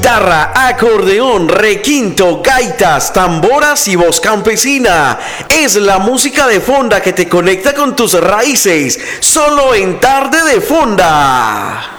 guitarra, acordeón, requinto, gaitas, tamboras y voz campesina. Es la música de fonda que te conecta con tus raíces, solo en Tarde de Fonda.